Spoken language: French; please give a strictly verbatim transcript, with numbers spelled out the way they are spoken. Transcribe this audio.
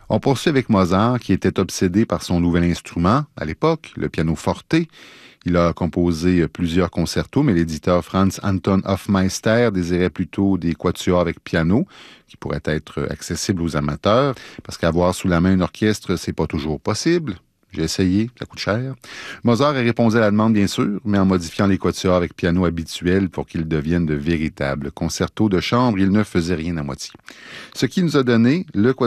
On poursuit avec Mozart, qui était obsédé par son nouvel instrument, à l'époque, le piano forte. Il a composé plusieurs concertos, mais l'éditeur Franz Anton Hofmeister désirait plutôt des quatuors avec piano, qui pourraient être accessibles aux amateurs, parce qu'avoir sous la main un orchestre, c'est pas toujours possible. J'ai essayé, ça coûte cher. Mozart a répondu à la demande, bien sûr, mais en modifiant les quatuors avec piano habituels pour qu'ils deviennent de véritables concertos de chambre, il ne faisait rien à moitié. Ce qui nous a donné le quatuor